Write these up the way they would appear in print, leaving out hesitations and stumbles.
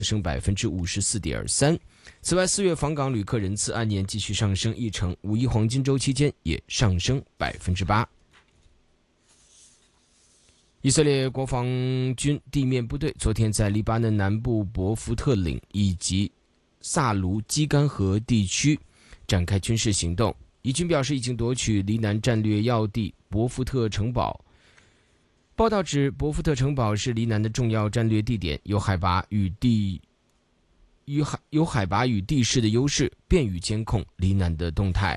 升 54.3%。此外，4月访港旅客人次按年继续上升1成，5一黄金周期间也上升 8%。以色列国防军地面部队昨天在黎巴嫩南部伯福特岭以及萨卢基干河地区展开军事行动。以军表示已经夺取黎南战略要地伯福特城堡。报道指，伯福特城堡是黎南的重要战略地点，有海拔与地势的优势，便于监控黎南的动态。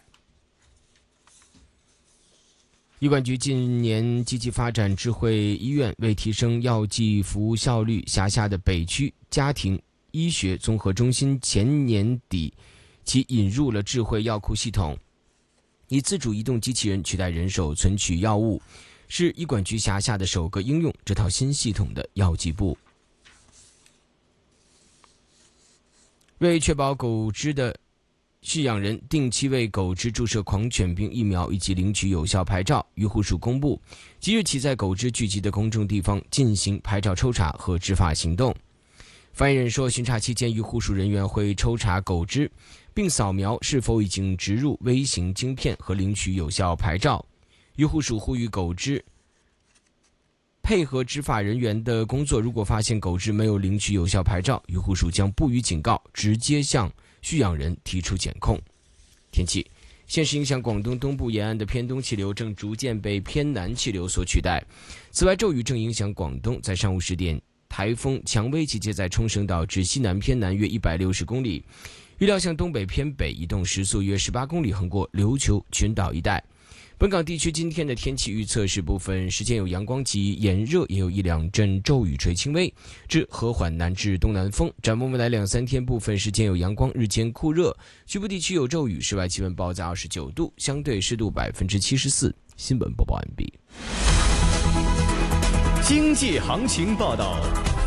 医管局近年积极发展智慧医院，为提升药剂服务效率，辖下的北区家庭医学综合中心前年底其引入了智慧药库系统，以自主移动机器人取代人手存取药物，是医管局辖下的首个应用这套新系统的药剂部。为确保狗只的饲养人定期为狗只注射狂犬病疫苗以及领取有效牌照，渔护署公布，即日起在狗只聚集的公众地方进行牌照抽查和执法行动。发言人说，巡查期间，渔护署人员会抽查狗只，并扫描是否已经植入微型晶片和领取有效牌照。渔护署呼吁狗只配合执法人员的工作，如果发现狗只没有领取有效牌照，渔护署将不予警告，直接向驯养人提出检控。天气，现时影响广东东部沿岸的偏东气流正逐渐被偏南气流所取代。此外，骤雨正影响广东，在上午10点，台风蔷薇集结在冲绳岛至西南偏南约160公里，预料向东北偏北移动，时速约18公里，横过琉球群岛一带。本港地区今天的天气预测是部分时间有阳光及炎热，也有1、2阵骤雨，吹轻微至和缓南至东南风。展望未来2、3天，部分时间有阳光，日间酷热，局部地区有骤雨，室外气温报在29度，相对湿度74%。新闻播报完毕。 经济行情报道。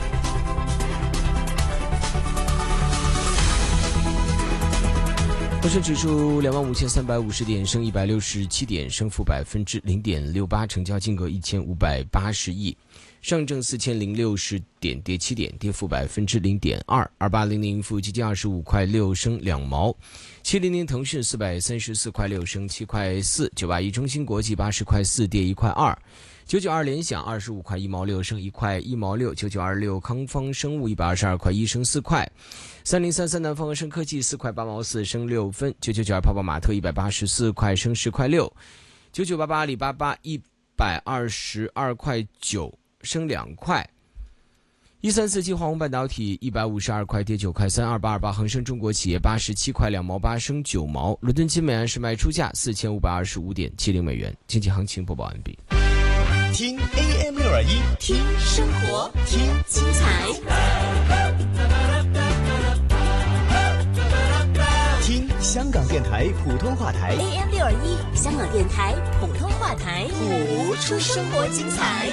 恒生指数25,350点，升167点，升幅0.68%，成交金额1580亿。上证4060点，跌7点，跌幅0.2%。2800富基金25块6，升2毛。700腾讯434块6，升7块4。981中芯国际80块4，跌1块2。992联想25块1毛6，升1块1毛6。9926康方生物122块1，升4块。3033南方恒生科技4块8毛4，升6分。9992泡泡玛特184块，升10块6。9988阿里巴巴122块9，升2块。1347华虹半导体152块，跌9块3。2828恒生中国企业87块2毛8，升9毛。伦敦金每安士卖出价4525.70美元。经济行情播报完毕。 听 AM621， 听生活，听精彩， 听香港电台普通话台 AM621， 香港电台普通话台，谱出生活精彩。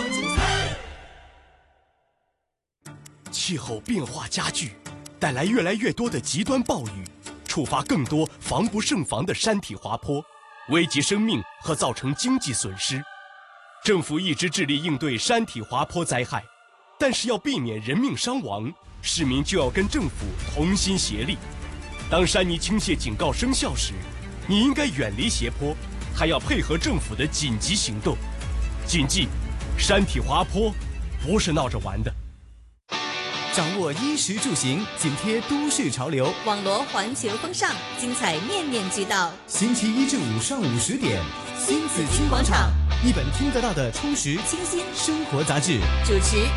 气候变化加剧，带来越来越多的极端暴雨，触发更多防不胜防的山体滑坡，危及生命和造成经济损失。政府一直致力应对山体滑坡灾害，但是要避免人命伤亡，市民就要跟政府同心协力。当山泥倾泻警告生效时，你应该远离斜坡，还要配合政府的紧急行动。谨记，山体滑坡不是闹着玩的。掌握衣食住行，紧贴都市潮流， 网罗环球风尚，精彩面面俱到。 星期1至5上午10点， 新紫金广场， 一本听得到的充实清新生活杂志， 主持